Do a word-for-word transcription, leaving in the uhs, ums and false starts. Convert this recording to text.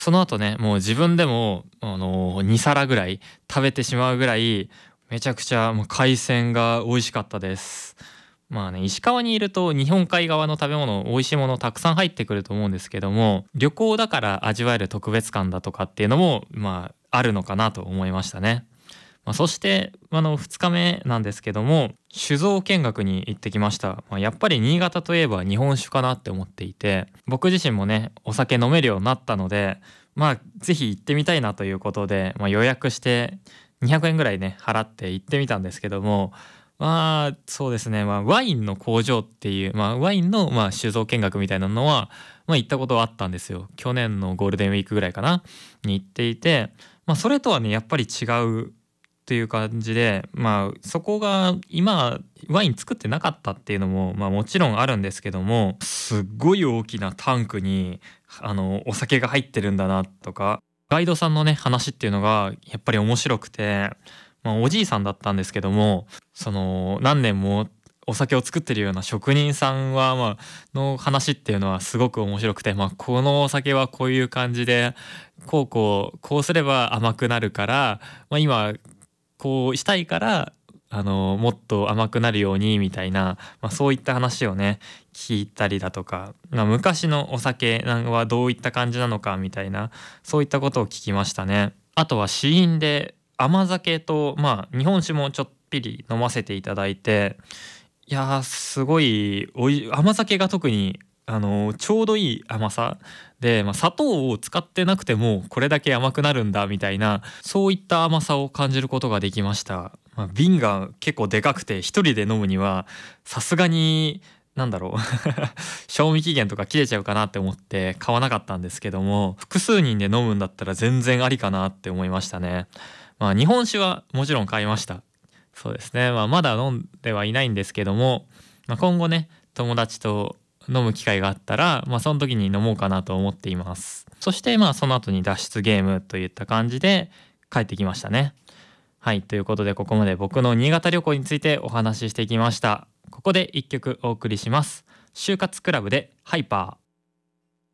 その後ね、もう自分でもあのに皿ぐらい食べてしまうぐらいめちゃくちゃもう海鮮が美味しかったです。まあね、石川にいると日本海側の食べ物美味しいものたくさん入ってくると思うんですけども、旅行だから味わえる特別感だとかっていうのもまああるのかなと思いましたね。まあ、そしてあのふつかめなんですけども、酒造見学に行ってきました。まあ、やっぱり新潟といえば日本酒かなって思っていて、僕自身もねお酒飲めるようになったので、まあぜひ行ってみたいなということで、まあ、予約してにひゃくえんぐらいね払って行ってみたんですけども、まあそうですね、まあ、ワインの工場っていう、まあ、ワインのまあ酒造見学みたいなのは、まあ、行ったことはあったんですよ。去年のゴールデンウィークぐらいかなに行っていて、まあ、それとはねやっぱり違うっていう感じで、まあそこが今ワイン作ってなかったっていうのもまあもちろんあるんですけども、すっごい大きなタンクにあのお酒が入ってるんだなとか、ガイドさんのね話っていうのがやっぱり面白くて、まあ、おじいさんだったんですけども、その何年もお酒を作ってるような職人さんはまあの話っていうのはすごく面白くて、まあ、このお酒はこういう感じでこうこうこうすれば甘くなるから、まあ、今こうしたいからあのもっと甘くなるようにみたいな、まあ、そういった話をね聞いたりだとか、まあ、昔のお酒はどういった感じなのかみたいな、そういったことを聞きましたね。あとは試飲で甘酒とまあ日本酒もちょっぴり飲ませていただいて、いやーすごいおい甘酒が特にあのちょうどいい甘さで、まあ、砂糖を使ってなくてもこれだけ甘くなるんだみたいな、そういった甘さを感じることができました。まあ、瓶が結構でかくて一人で飲むにはさすがになんだろう賞味期限とか切れちゃうかなって思って買わなかったんですけども、複数人で飲むんだったら全然ありかなって思いましたね。まあ日本酒はもちろん買いました。そうですね、まあ、まだ飲んではいないんですけども、まあ、今後ね友達と飲む機会があったら、まあ、その時に飲もうかなと思っています。そしてまあその後に脱出ゲームといった感じで帰ってきましたね。はい、ということでここまで僕の新潟旅行についてお話ししてきました。ここで一曲お送りします。就活クラブでハイパー。